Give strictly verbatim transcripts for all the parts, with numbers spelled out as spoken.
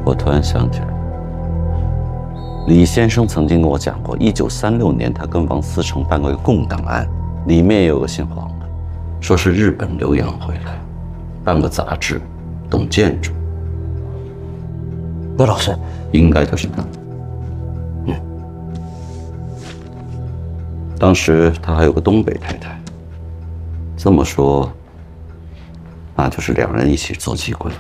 我突然想起来，李先生曾经跟我讲过，一九三六年他跟王思成办过一个共档案，里面也有个姓黄的，说是日本留洋回来，办个杂志，懂建筑。 那老师， 应该就是他。 嗯， 当时他还有个东北太太，这么说，那就是两人一起做机关。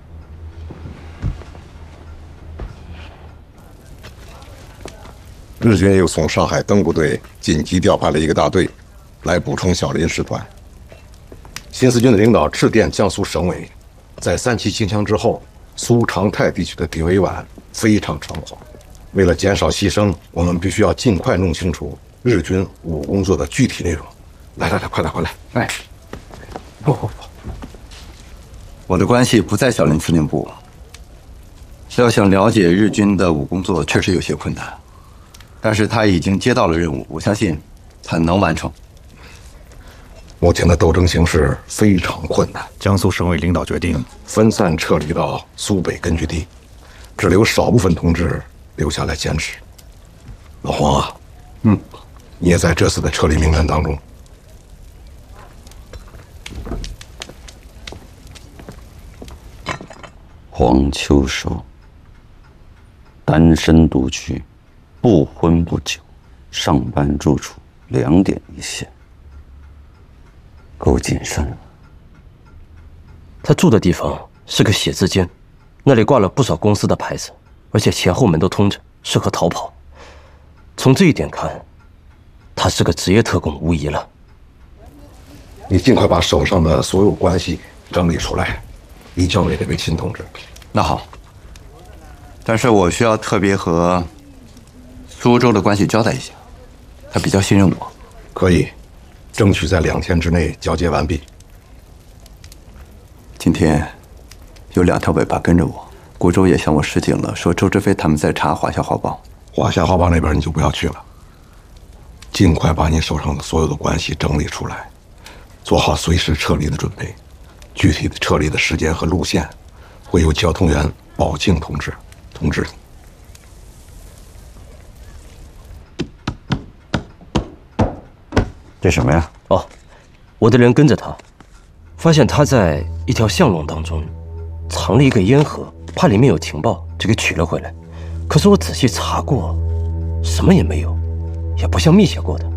日军又从上海登部队紧急调派了一个大队，来补充小林师团。新四军的领导致电江苏省委，在三七清乡之后，苏长泰地区的地委皖非常猖狂。为了减少牺牲，我们必须要尽快弄清楚日军武工作的具体内容。来来来，快来快来！ 哎，不不不，我的关系不在小林司令部。要想了解日军的武工作，确实有些困难。但是他已经接到了任务，我相信他能完成。 目前的斗争形势非常困难， 江苏省委领导决定分散撤离到苏北根据地，只留少部分同志留下来坚持。老黄啊， 嗯， 你也在这次的撤离名单当中。 黄秋收，单身独居，不婚不酒，上班住处两点一线，够谨慎了。 他住的地方是个写字间，那里挂了不少公司的牌子，而且前后门都通着，适合逃跑。从这一点看，他是个职业特工无疑了。 你尽快把手上的所有关系整理出来，移交给这位秦同志。 那好，但是我需要特别和苏州的关系交代一下，他比较信任我。 可以，争取在两天之内交接完毕。 今天有两条尾巴跟着我，国州也向我示警了，说周志飞他们在查华夏画报。 华夏画报那边你就不要去了，尽快把你手上的所有的关系整理出来，做好随时撤离的准备。具体的撤离的时间和路线，会由交通员宝庆同志通知你。 这什么呀？ 哦，我的人跟着他，发现他在一条巷弄当中藏了一个烟盒，怕里面有情报，就给取了回来。可是我仔细查过，什么也没有，也不像密写过的。